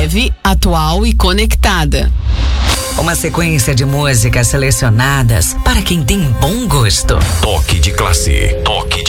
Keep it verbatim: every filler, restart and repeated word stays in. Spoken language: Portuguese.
leve, atual e conectada. Uma sequência de músicas selecionadas para quem tem bom gosto. Toque de classe. Toque de